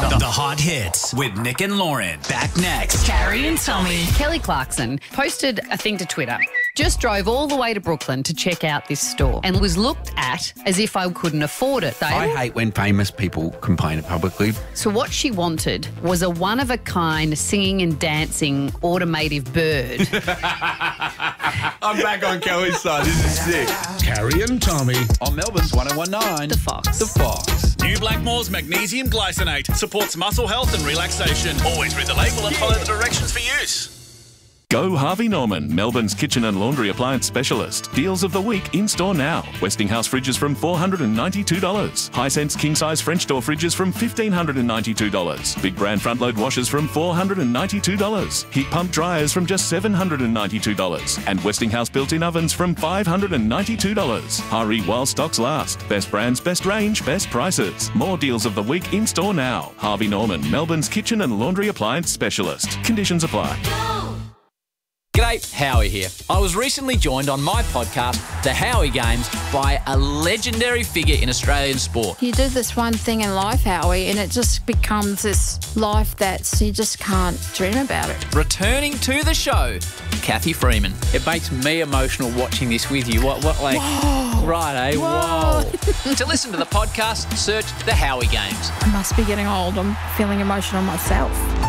The Hot Hits with Nick and Lauren. Back next. Carrie and Tommy. Kelly Clarkson posted a thing to Twitter. Just drove all the way to Brooklyn to check out this store and was looked at as if I couldn't afford it. I hate when famous people complain publicly. So what she wanted was a one-of-a-kind singing and dancing automative bird. I'm back on Kelly's side. This is sick. Carrie and Tommy. On Melbourne's 1019. The Fox. The Fox. New Blackmore's Magnesium Glycinate supports muscle health and relaxation. Always read the label and follow the directions for use. Go Harvey Norman, Melbourne's kitchen and laundry appliance specialist. Deals of the week in-store now. Westinghouse fridges from $492. Hisense king-size French door fridges from $1,592. Big brand front-load washers from $492. Heat pump dryers from just $792. And Westinghouse built-in ovens from $592. Hurry while stocks last. Best brands, best range, best prices. More deals of the week in-store now. Harvey Norman, Melbourne's kitchen and laundry appliance specialist. Conditions apply. G'day, Howie here. I was recently joined on my podcast, The Howie Games, by a legendary figure in Australian sport. You do this one thing in life, Howie, and it just becomes this life that you just can't dream about it. Returning to the show, Kathy Freeman. It makes me emotional watching this with you. What like... Whoa. Right, eh? Whoa. To listen to the podcast, search The Howie Games. I must be getting old. I'm feeling emotional myself.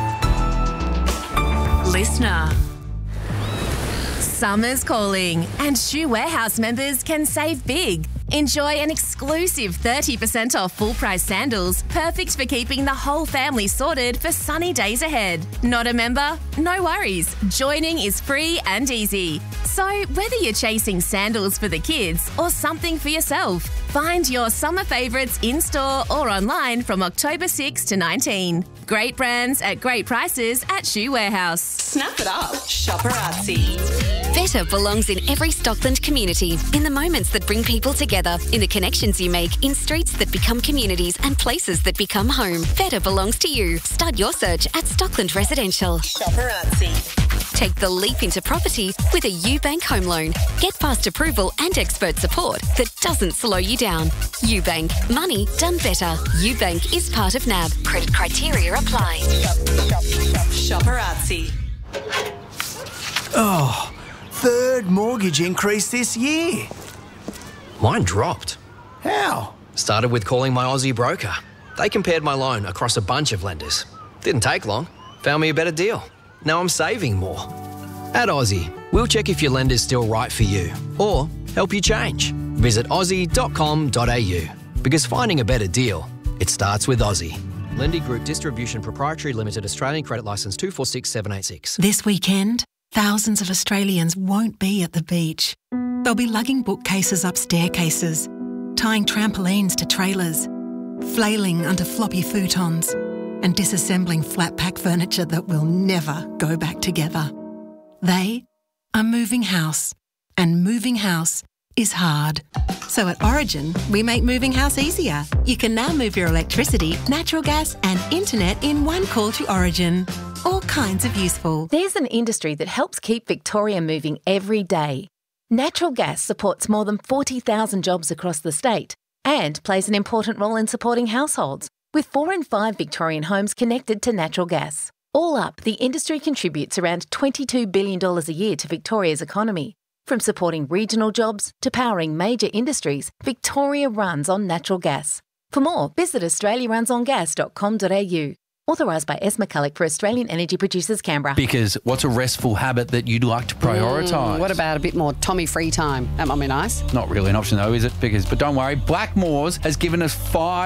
Listener. Summer's calling, and Shoe Warehouse members can save big. Enjoy an exclusive 30% off full-price sandals, perfect for keeping the whole family sorted for sunny days ahead. Not a member? No worries. Joining is free and easy. So whether you're chasing sandals for the kids or something for yourself, find your summer favourites in-store or online from October 6 to 19. Great brands at great prices at Shoe Warehouse. Snap it up. Shopperazzi. Better belongs in every Stockland community, in the moments that bring people together, in the connections you make, in streets that become communities and places that become home. Better belongs to you. Start your search at Stockland Residential. Shopperazzi. Take the leap into property with a UBank home loan. Get fast approval and expert support that doesn't slow you down. UBank. Money done better. UBank is part of NAB. Credit criteria apply. Shopperazzi. Oh, third mortgage increase this year. Mine dropped. How? Started with calling my Aussie broker. They compared my loan across a bunch of lenders. Didn't take long. Found me a better deal. Now I'm saving more. At Aussie, we'll check if your lender's still right for you or help you change. Visit aussie.com.au because finding a better deal, it starts with Aussie. Lendy Group Distribution Proprietary Limited, Australian Credit Licence 246786. This weekend, thousands of Australians won't be at the beach. They'll be lugging bookcases up staircases, tying trampolines to trailers, flailing under floppy futons, and disassembling flat-pack furniture that will never go back together. They are moving house, and moving house is hard. So at Origin, we make moving house easier. You can now move your electricity, natural gas and internet in one call to Origin. All kinds of useful. There's an industry that helps keep Victoria moving every day. Natural gas supports more than 40,000 jobs across the state and plays an important role in supporting households, with 4 in 5 Victorian homes connected to natural gas. All up, the industry contributes around $22 billion a year to Victoria's economy. From supporting regional jobs to powering major industries, Victoria runs on natural gas. For more, visit australiarunsongas.com.au. Authorised by S. McCulloch for Australian Energy Producers, Canberra. Because what's a restful habit that you'd like to prioritise? What about a bit more Tommy free time? That might be nice. Not really an option though, is it? But don't worry, Blackmore's has given us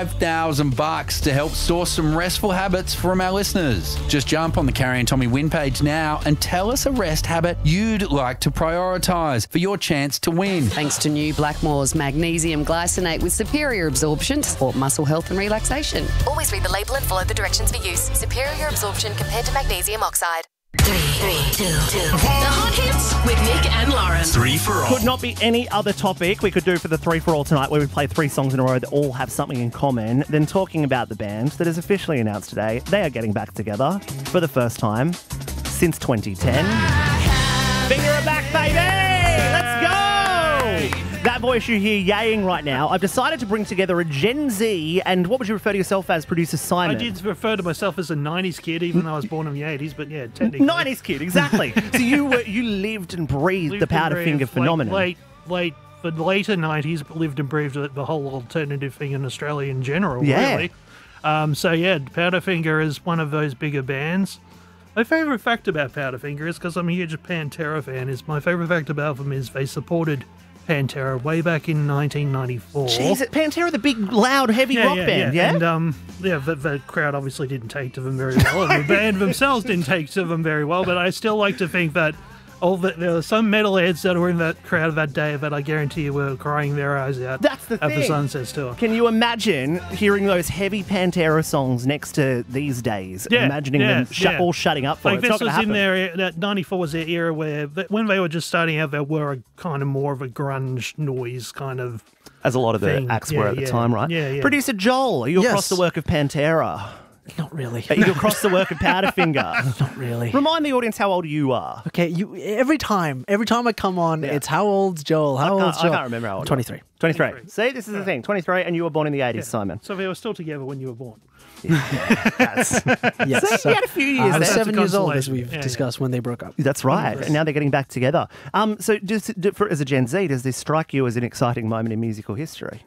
$5,000 to help source some restful habits from our listeners. Just jump on the Carrie and Tommy win page now and tell us a rest habit you'd like to prioritise for your chance to win. Thanks to new Blackmore's Magnesium Glycinate with superior absorption to support muscle health and relaxation. Always read the label and follow the directions for use. Superior absorption compared to magnesium oxide. 3, 2, 2. The Hot Hits with Nick and Lauren. 3 for all. Could not be any other topic we could do for the 3 for all tonight, where we play 3 songs in a row that all have something in common, than talking about the band that is officially announced today. They are getting back together for the first time since 2010. Finger it back, baby! Let's go! That voice issue here, yaying right now. I've decided to bring together a Gen Z, and what would you refer to yourself as, producer Simon? I did refer to myself as a 90s kid, even though I was born in the 80s, but yeah, technically. 90s kid, exactly. So you lived and breathed the Powderfinger phenomenon. Late for later 90s, but lived and breathed the whole alternative thing in Australia in general, Yeah. really. So yeah, Powderfinger is one of those bigger bands. My favourite fact about Powderfinger is, because I'm a huge Pantera fan, is my favourite fact about them is they supported Pantera way back in 1994. Jeez, Pantera, the big, loud, heavy rock band, yeah? And the crowd obviously didn't take to them very well, and the band themselves didn't take to them very well, but I still like to think that there were some metalheads that were in that crowd that day that I guarantee you were crying their eyes out. That's the at thing. the Sunsets tour. Can you imagine hearing those heavy Pantera songs next to these days? Imagining them all shutting up for like it. It's this was in their that 94 was their era where when they were just starting out, they were a kind of more of a grunge noise kind of. As a lot of the thing. acts were at the time, right? Yeah. Producer Joel, are you Yes. across the work of Pantera? Not really. Are you across the work of Powderfinger? Not really. Remind the audience how old you are. Okay, every time I come on, it's how old's Joel? How old's Joel? I can't remember how old. 23. 23. See, this is the thing. 23, and you were born in the 80s, Simon. So they were still together when you were born. Yes. So you had a few years I was there. 7 years old, as consolation. we've discussed, when they broke up. That's right. And now they're getting back together. So as a Gen Z, does this strike you as an exciting moment in musical history?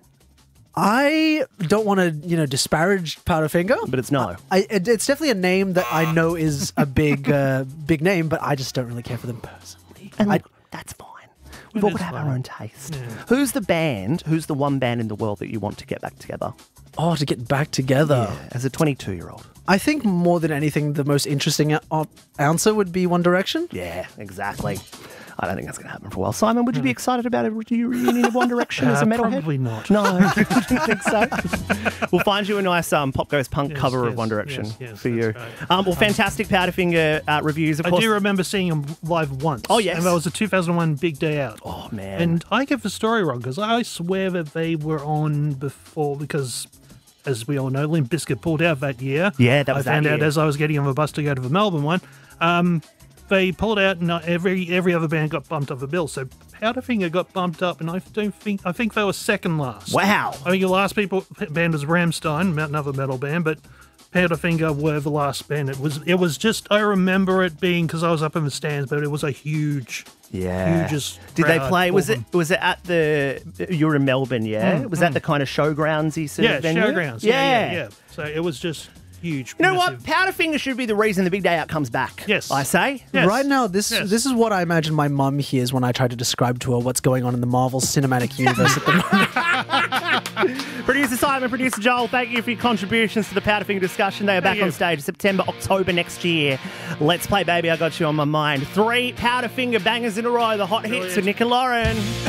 I don't want to, disparage Powderfinger, but it's no. It's definitely a name that I know is a big, big name, but I just don't really care for them personally. And that's fine. We've all got to have our own taste. Yeah. Who's the one band in the world that you want to get back together? Oh, to get back together. Yeah, as a 22-year-old. I think more than anything, the most interesting answer would be One Direction. Yeah, exactly. I don't think that's going to happen for a while. Simon, would you be excited about a reunion of One Direction as a metalhead? Probably not. No, I didn't think so. We'll find you a nice Pop Goes Punk cover of One Direction for you. Well, fantastic Powderfinger reviews, of course. I do remember seeing them live once. Oh, yes. And that was a 2001 Big Day Out. Oh, man. And I get the story wrong, because I swear that they were on before, because as we all know, Limp Bizkit pulled out that year. Yeah, that was I found that out year. as I was getting on the bus to go to the Melbourne one. They pulled out, and every other band got bumped off the bill. So Powderfinger got bumped up, and I think they were second last. Wow. I think the last band was Rammstein, another metal band, but Powderfinger were the last band. It was just, I remember it being, because I was up in the stands, but it was a huge. Yeah. Hugest Did they crowd play? for Was them. it at the? You were in Melbourne, yeah. Was that the kind of showgroundsy sort of venue? Showgrounds. Yeah. So it was just huge. You know what? Powderfinger should be the reason the Big Day Out comes back. Yes. I say. Yes. Right now, this is what I imagine my mum hears when I try to describe to her what's going on in the Marvel Cinematic Universe at the moment. Producer Simon, producer Joel, thank you for your contributions to the Powderfinger discussion. They are back on stage September, October next year. Let's Play Baby, I Got You on My Mind. 3 Powderfinger bangers in a row, the hot hits with Nick and Lauren.